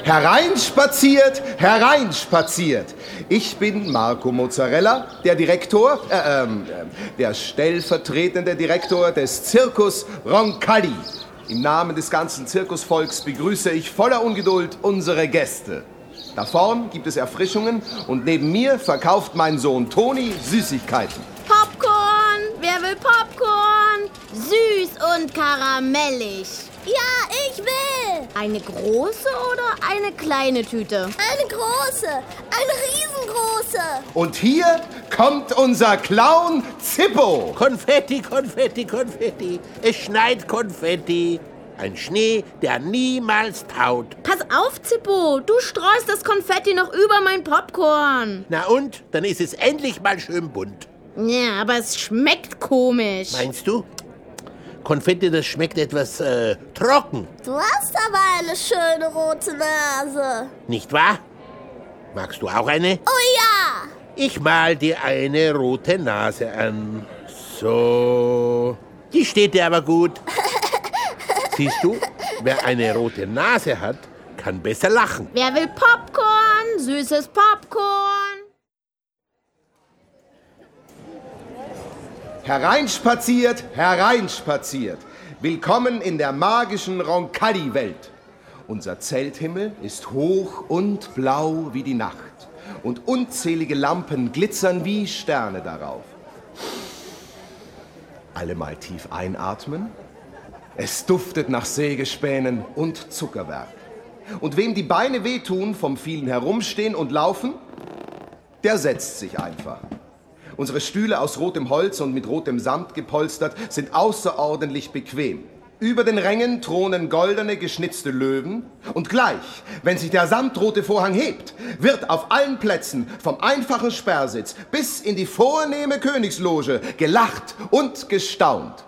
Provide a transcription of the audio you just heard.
Hereinspaziert, hereinspaziert. Ich bin Marco Mozzarella, der Direktor, der stellvertretende Direktor des Circus Roncalli. Im Namen des ganzen Zirkusvolks begrüße ich voller Ungeduld unsere Gäste. Da vorn gibt es Erfrischungen und neben mir verkauft mein Sohn Toni Süßigkeiten. Popcorn! Wer will Popcorn? Süß und karamellig. Ja, ich will! Eine große oder eine kleine Tüte? Eine große, eine riesengroße. Und hier kommt unser Clown Zippo. Konfetti, Konfetti, Konfetti. Es schneit Konfetti. Ein Schnee, der niemals taut. Pass auf, Zippo, du streust das Konfetti noch über mein Popcorn. Na und? Dann ist es endlich mal schön bunt. Ja, aber es schmeckt komisch. Meinst du? Konfetti, das schmeckt etwas trocken. Du hast aber eine schöne rote Nase. Nicht wahr? Magst du auch eine? Oh ja! Ich mal dir eine rote Nase an. So. Die steht dir aber gut. Siehst du, wer eine rote Nase hat, kann besser lachen. Wer will Popcorn? Süßes Popcorn. Hereinspaziert, hereinspaziert. Willkommen in der magischen Roncalli-Welt. Unser Zelthimmel ist hoch und blau wie die Nacht. Und unzählige Lampen glitzern wie Sterne darauf. Alle mal tief einatmen. Es duftet nach Sägespänen und Zuckerwerk. Und wem die Beine wehtun vom vielen Herumstehen und Laufen, der setzt sich einfach. Unsere Stühle aus rotem Holz und mit rotem Samt gepolstert sind außerordentlich bequem. Über den Rängen thronen goldene, geschnitzte Löwen. Und gleich, wenn sich der samtrote Vorhang hebt, wird auf allen Plätzen, vom einfachen Sperrsitz bis in die vornehme Königsloge, gelacht und gestaunt.